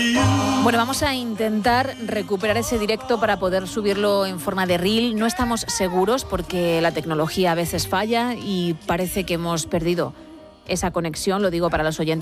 Bueno, vamos a intentar recuperar ese directo para poder subirlo en forma de reel. No estamos seguros porque la tecnología a veces falla y parece que hemos perdido esa conexión, lo digo para los oyentes